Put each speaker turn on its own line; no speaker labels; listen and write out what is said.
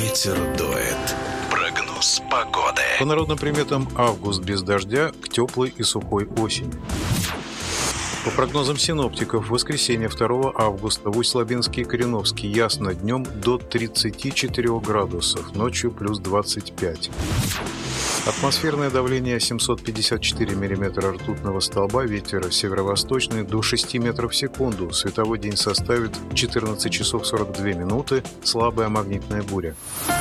ветер дует. Прогноз погоды.
По народным приметам, август без дождя к теплой и сухой осени. По прогнозам синоптиков, в воскресенье 2 августа в Усть-Лабинске и Кореновске ясно, днем до 34 градусов, ночью плюс 25. Атмосферное давление 754 мм ртутного столба, ветер северо-восточный до 6 метров в секунду, световой день составит 14 часов 42 минуты, слабая магнитная буря.